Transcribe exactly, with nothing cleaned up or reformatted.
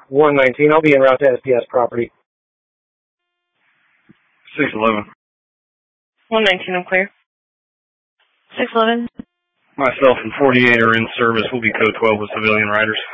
one nineteen, I'll be en route to S P S property. six eleven. one nineteen, I'm clear. six eleven. Myself and forty-eight are in service. We'll be code twelve with civilian riders.